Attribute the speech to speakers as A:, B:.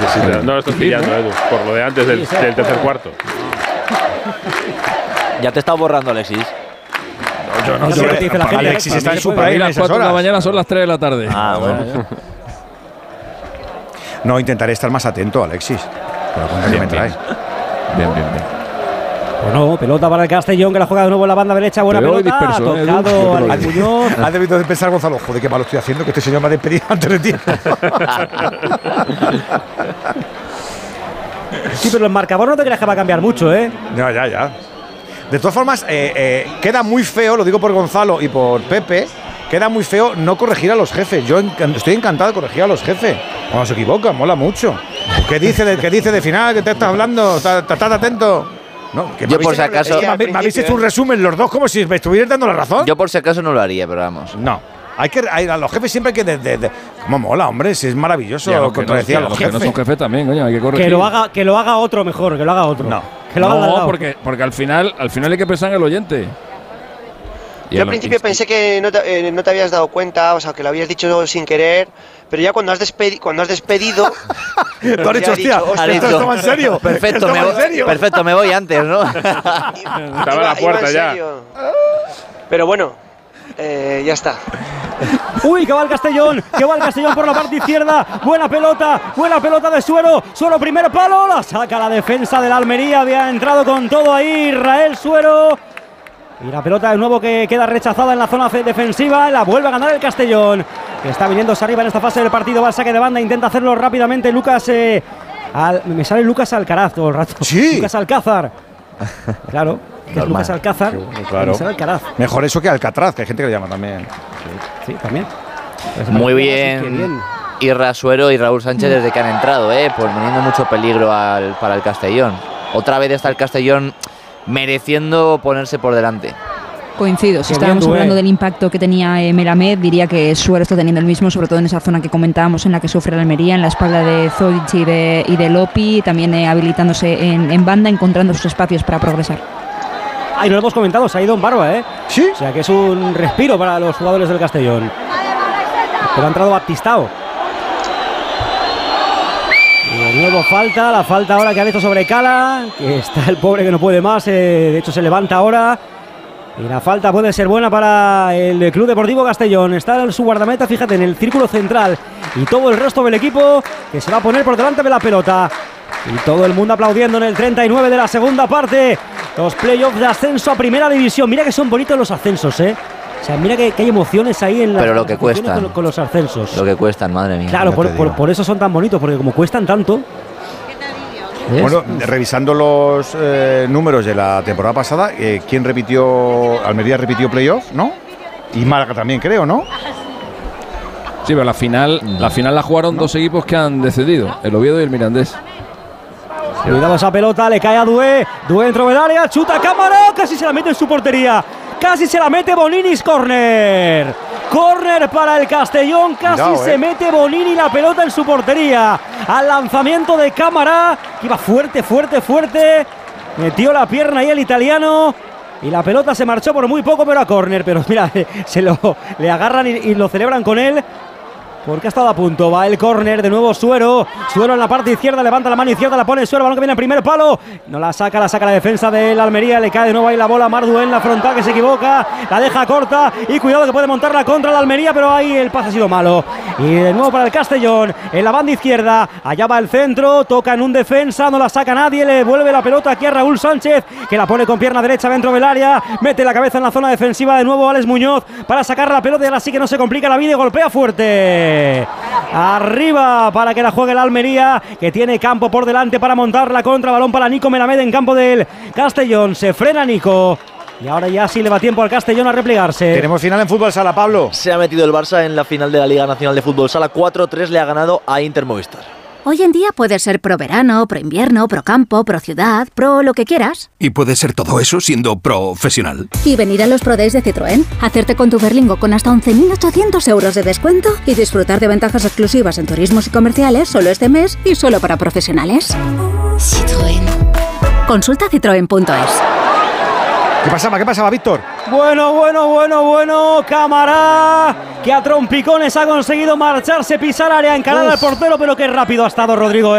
A: No lo estás pillando, Edu, por lo de antes del tercer cuarto.
B: Ya te he estado borrando, Alexis.
C: Alexis está en su prime.
D: Las 4 de la mañana son las 3 de la tarde.
B: Ah, bueno.
C: No, intentaré estar más atento, Alexis. Pero cuenta que me trae.
D: Bien.
E: Bueno, pelota para el Castellón, que la juega de nuevo en la banda derecha. Buena pelota.
D: Disperso,
E: tocado al Muñoz.
C: Ha debido de pensar Gonzalo, joder, qué malo estoy haciendo, que este señor me ha despedido antes de tiempo.
E: Sí, pero el marcador no te creas que va a cambiar mucho, ¿eh?
C: No, ya. De todas formas, queda muy feo, lo digo por Gonzalo y por Pepe, queda muy feo no corregir a los jefes. Yo estoy encantado de corregir a los jefes. Cuando se equivocan, mola mucho. ¿Qué dice de final? ¿Qué te estás hablando? ¿Estás atento? No, que
B: yo por si acaso…
C: me habéis hecho un resumen los dos como si me estuvierais dando la razón.
B: Yo por si acaso no lo haría, pero vamos.
C: No. A los jefes siempre hay que… ¿Cómo mola, hombre? Si es maravilloso contradecir a los jefes.
D: Que no son jefes también, coño, hay que corregir.
E: Que lo haga otro mejor, que lo haga otro.
C: No.
D: No, porque al final hay que pensar en el oyente.
F: Yo al principio pensé que no te habías dado cuenta, o sea, que lo habías dicho sin querer, pero ya cuando has despedido…
C: Tú has dicho, hostia, ¿esto toma en serio?
B: Perfecto, me voy antes, ¿no?
A: Estaba en la puerta ya.
F: Pero bueno, ya está.
E: Uy, que va el Castellón por la parte izquierda. Buena pelota de Suero. Suero, primer palo, la saca la defensa de la Almería. Había entrado con todo ahí Israel Suero. Y la pelota de nuevo que queda rechazada en la zona defensiva. La vuelve a ganar el Castellón, que está viniéndose arriba en esta fase del partido. Va al saque de banda, intenta hacerlo rápidamente Lucas. Me sale Lucas Alcaraz todo el rato.
C: Sí.
E: Lucas Alcázar. Claro, que es Lucas Alcázar.
C: Claro.
E: Alcaraz.
C: Mejor eso que Alcatraz, que hay gente que le llama también.
E: Sí, también.
B: Muy bien. Irra Suero y Raúl Sánchez desde que han entrado, poniendo mucho peligro para el Castellón. Otra vez está el Castellón mereciendo ponerse por delante.
G: Coincido, si estábamos hablando del impacto que tenía Melamed, diría que Suero está teniendo el mismo, sobre todo en esa zona que comentábamos en la que sufre la Almería, en la espalda de Zodic y de Lopi, también habilitándose en banda, encontrando sus espacios para progresar.
E: Y no lo hemos comentado, se ha ido en Barba, ¿eh?
C: Sí.
E: O sea que es un respiro para los jugadores del Castellón. Pero ha entrado Baptistao. Y de nuevo la falta ahora que ha hecho sobre Cala, que está el pobre que no puede más, de hecho se levanta ahora. Y la falta puede ser buena para el Club Deportivo Castellón. Está en su guardameta, fíjate, en el círculo central. Y todo el resto del equipo que se va a poner por delante de la pelota. Y todo el mundo aplaudiendo en el 39 de la segunda parte. Los playoffs de ascenso a Primera División. Mira que son bonitos los ascensos, ¿eh? O sea, mira que hay emociones ahí en
B: pero lo que cuestan
E: con los ascensos.
B: Lo que cuestan, madre mía.
E: Claro, por eso son tan bonitos, porque como cuestan tanto.
C: Bueno, revisando los números de la temporada pasada, ¿quién repitió? Almería repitió playoff, ¿no? Y Málaga también, creo, ¿no?
D: Sí, pero la final la jugaron dos equipos que han decidido, el Oviedo y el Mirandés.
E: Cuidado esa pelota, le cae a Dué dentro del área, chuta Cámara, casi se la mete en su portería. Casi se la mete Boninis, córner. Córner para el Castellón, casi se mete Bonini la pelota en su portería. Al lanzamiento de Cámara, que iba fuerte. Metió la pierna ahí el italiano. Y la pelota se marchó por muy poco, pero a córner. Pero mira, le agarran y lo celebran con él. Porque ha estado a punto, va el córner, de nuevo Suero en la parte izquierda, levanta la mano izquierda, la pone Suero, balón que viene al primer palo, no la saca la defensa de la Almería, le cae de nuevo ahí la bola a Mardu en la frontal, que se equivoca, la deja corta, y cuidado que puede montarla contra la Almería, pero ahí el pase ha sido malo, y de nuevo para el Castellón, en la banda izquierda, allá va el centro, toca en un defensa, no la saca nadie, le vuelve la pelota aquí a Raúl Sánchez, que la pone con pierna derecha dentro del área, mete la cabeza en la zona defensiva, de nuevo Alex Muñoz, para sacar la pelota, y ahora sí que no se complica la vida, y golpea fuerte. Arriba para que la juegue la Almería, que tiene campo por delante para montarla contra, balón para Nico Melamed en campo del Castellón, se frena Nico y ahora ya sí le va tiempo al Castellón a replegarse.
C: Tenemos final en fútbol sala, Pablo.
B: Se ha metido el Barça en la final de la Liga Nacional de Fútbol Sala, 4-3 le ha ganado a Inter Movistar.
H: Hoy en día puedes ser pro verano, pro invierno, pro campo, pro ciudad, pro lo que quieras.
I: ¿Y puedes ser todo eso siendo profesional?
H: Y venir a los Pro Days de Citroën, hacerte con tu Berlingo con hasta 11.800 euros de descuento y disfrutar de ventajas exclusivas en turismos y comerciales solo este mes y solo para profesionales. Citroën. Consulta citroen.es.
C: ¿Qué pasaba, Víctor?
E: Bueno, Cámara, que a trompicones ha conseguido marcharse, pisar área, encarar al portero, pero qué rápido ha estado Rodrigo.